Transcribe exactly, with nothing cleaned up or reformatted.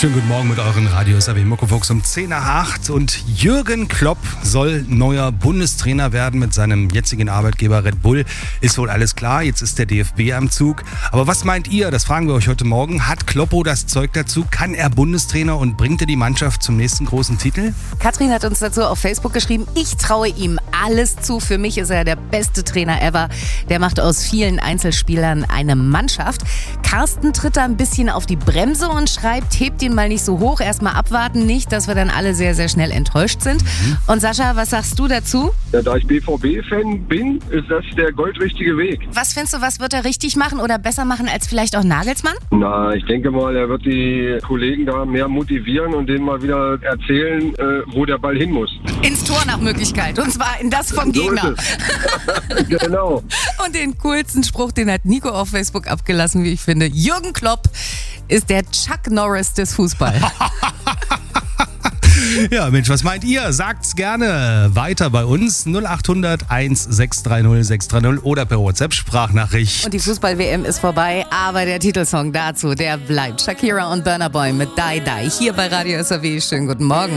Schönen guten Morgen mit euren Radio S R W Muckefuchs um zehn nach acht. Und Jürgen Klopp soll neuer Bundestrainer werden mit seinem jetzigen Arbeitgeber Red Bull. Ist wohl alles klar, jetzt ist der D F B am Zug. Aber was meint ihr? Das fragen wir euch heute Morgen. Hat Kloppo das Zeug dazu? Kann er Bundestrainer und bringt er die Mannschaft zum nächsten großen Titel? Katrin hat uns dazu auf Facebook geschrieben, ich traue ihm alles zu. Für mich ist er der beste Trainer ever. Der macht aus vielen Einzelspielern eine Mannschaft. Carsten tritt da ein bisschen auf die Bremse und schreibt, hebt ihn mal nicht so hoch, erstmal abwarten, nicht, dass wir dann alle sehr, sehr schnell enttäuscht sind. Mhm. Und Sascha, was sagst du dazu? Ja, da ich B V B-Fan bin, ist das der goldrichtige Weg. Was findest du, was wird er richtig machen oder besser machen als vielleicht auch Nagelsmann? Na, ich denke mal, er wird die Kollegen da mehr motivieren und denen mal wieder erzählen, äh, wo der Ball hin muss. Ins Tor nach Möglichkeit, und zwar in das vom So Gegner. Genau. Und den coolsten Spruch, den hat Nico auf Facebook abgelassen, wie ich finde. Jürgen Klopp ist der Chuck Norris des Fußballs. Ja, Mensch, was meint ihr? Sagt's gerne weiter bei uns. null acht hundert eins sechs drei null sechs drei null oder per WhatsApp-Sprachnachricht. Und die Fußball-W M ist vorbei, aber der Titelsong dazu, der bleibt. Shakira und Burna Boy mit Die Die hier bei Radio S R W. Schönen guten Morgen.